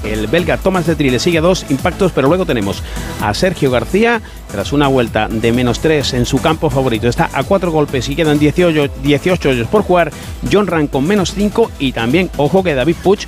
el belga Thomas de Trie le sigue a 2 impactos, pero luego tenemos a Sergio García, tras una vuelta de -3 en su campo favorito, está a 4 golpes y quedan 18 hoyos por jugar. Jon Rahm con -5 y también, ojo, que David Puig